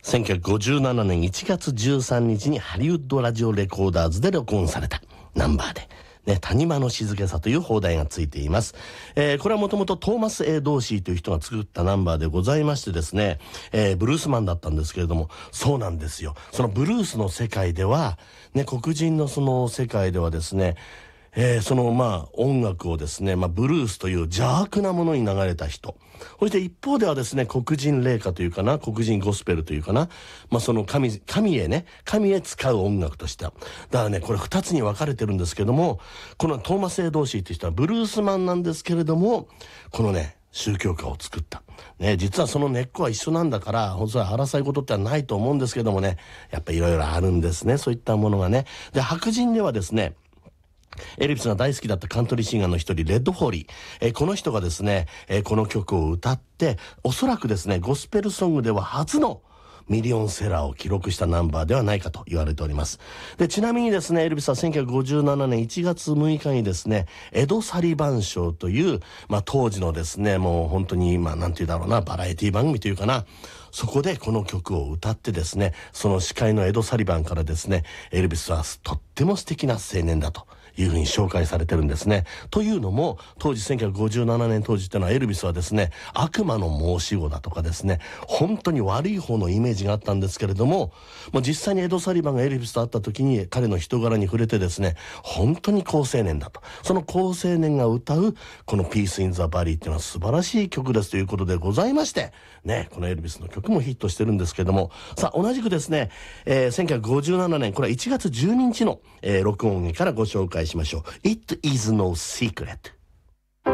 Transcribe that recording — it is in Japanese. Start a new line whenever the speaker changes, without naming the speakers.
1957年1月13日にハリウッドラジオレコーダーズで録音されたナンバーで、ね、谷間の静けさという邦題がついています。これはもともとトーマス・ A ・ドーシーという人が作ったナンバーでございましてですね、ブルースマンだったんですけれども、そうなんですよ。そのブルースの世界では、ね、黒人のその世界ではですね、その音楽をですね、ブルースという邪悪なものに流れた人。そして一方ではですね、黒人霊歌というかな、黒人ゴスペルというかな、その神へ使う音楽としては。だからね、これ二つに分かれてるんですけども、このトーマス・A・ドーシーという人はブルースマンなんですけれども、このね、宗教家を作った。ね、実はその根っこは一緒なんだから、本当は争い事ってはないと思うんですけどもね、やっぱりいろいろあるんですね、そういったものがね。で、白人ではですね、エルビスが大好きだったカントリーシンガーの一人、レッド・フォーリー。この人がですね、この曲を歌って、おそらくですね、ゴスペルソングでは初のミリオンセラーを記録したナンバーではないかと言われております。で、ちなみにですね、エルビスは1957年1月6日にですね、エド・サリバン賞という、当時のですね、もう本当に、なんて言うんだろうな、バラエティ番組というかな、そこでこの曲を歌ってですね、その司会のエド・サリバンからですね、エルビスはとっても素敵な青年だというふうに紹介されてるんですね。というのも、当時1957年当時ってのはエルビスはですね、悪魔の申し子だとかですね、本当に悪い方のイメージがあったんですけれども、実際にエド・サリバンがエルビスと会った時に彼の人柄に触れてですね、本当に好青年だと。その好青年が歌うこのピース・イン・ザ・バリーっていうのは素晴らしい曲ですということでございまして、ね、このエルビスの曲もヒットしてるんですけども、さあ同じくですね、1957年、これは1月12日の、録音からご紹介しましょう。It is no secret。